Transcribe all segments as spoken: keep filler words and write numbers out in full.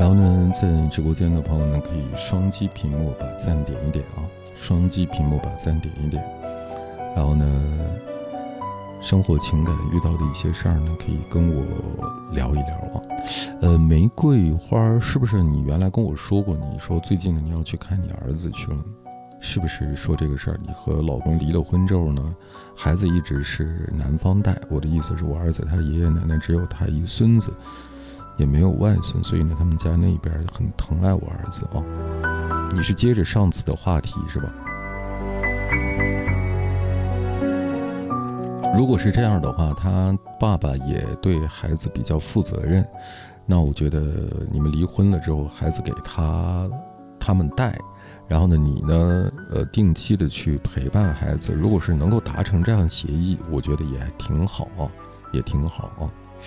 然后呢，在直播间的朋友呢，可以双击屏幕把赞点一点啊，双击屏幕把赞点一点。然后呢，生活情感遇到的一些事儿呢，可以跟我聊一聊啊。呃，玫瑰花是不是你原来跟我说过？你说最近呢你要去看你儿子去了，是不是说这个事儿？你和老公离了婚之后呢，孩子一直是男方带。我的意思是我儿子他爷爷奶奶只有他一孙子，也没有外孙，所以呢，他们家那边很疼爱我儿子啊。你是接着上次的话题是吧？如果是这样的话，他爸爸也对孩子比较负责任，那我觉得你们离婚了之后，孩子给他他们带，然后呢，你呢，呃，定期的去陪伴孩子，如果是能够达成这样协议，我觉得也挺好啊，也挺好啊。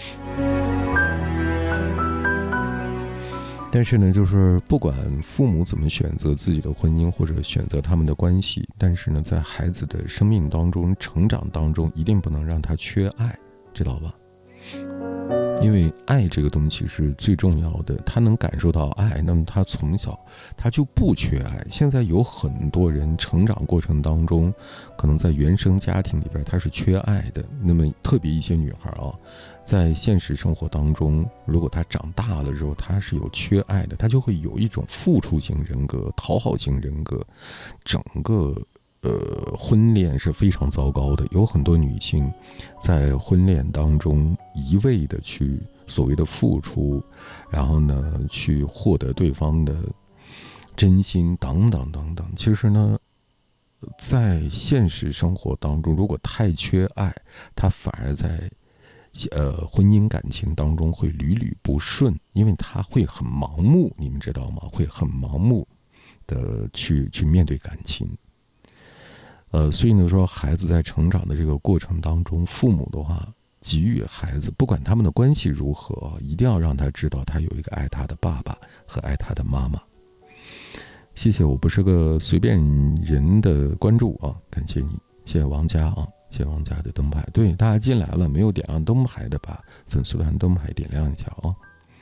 但是呢，就是不管父母怎么选择自己的婚姻或者选择他们的关系，但是呢，在孩子的生命当中、成长当中，一定不能让他缺爱，知道吧？因为爱这个东西是最重要的，他能感受到爱，那么他从小他就不缺爱。现在有很多人成长过程当中，可能在原生家庭里边他是缺爱的，那么特别一些女孩啊，在现实生活当中，如果她长大了之后，她是有缺爱的，她就会有一种付出型人格、讨好型人格，整个呃，婚恋是非常糟糕的。有很多女性在婚恋当中一味的去所谓的付出，然后呢，去获得对方的真心等等等等。其实呢，在现实生活当中，如果太缺爱，她反而在呃婚姻感情当中会屡屡不顺，因为她会很盲目，你们知道吗？会很盲目的去去面对感情。呃，所以呢，说孩子在成长的这个过程当中，父母的话给予孩子，不管他们的关系如何，一定要让他知道他有一个爱他的爸爸和爱他的妈妈。谢谢，我不是个随便人的关注啊，感谢你，谢谢王家啊，谢谢王家的灯牌。对，大家进来了，没有点亮灯牌的，把粉丝团灯牌点亮一下啊。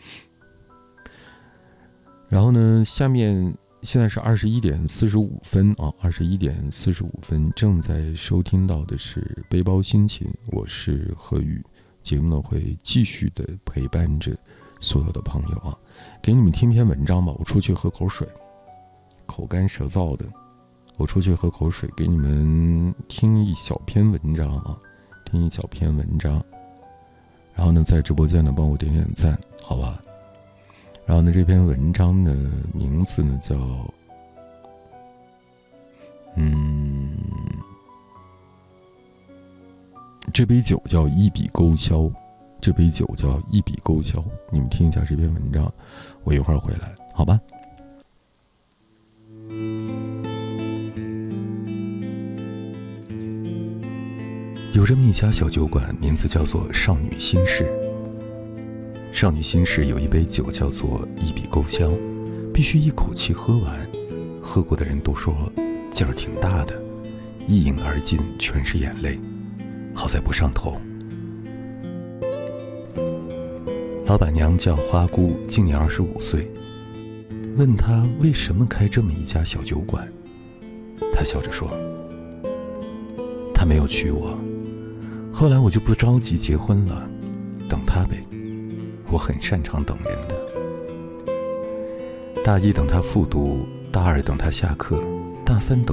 然后呢，下面。现在是二十一点四十五分啊，二十一点四十五分，正在收听到的是背包心情，我是何宇，节目呢会继续的陪伴着所有的朋友啊，给你们听篇文章吧。我出去喝口水，口干舌燥的，我出去喝口水，给你们听一小篇文章啊，听一小篇文章，然后呢，在直播间呢帮我点点赞，好吧？然后呢，这篇文章的名字呢叫，嗯，这杯酒叫一笔勾销，这杯酒叫一笔勾销。你们听一下这篇文章，我一会儿回来，好吧？有这么一家小酒馆，名字叫做少女心事。少女心事有一杯酒叫做一笔勾销，必须一口气喝完，喝过的人都说劲儿挺大的，一饮而尽全是眼泪，好在不上头。老板娘叫花姑，今年二十五岁，问她为什么开这么一家小酒馆，她笑着说，他没有娶我，后来我就不着急结婚了，等他呗，我很擅长等人的。大一等他复读，大二等他下课，大三等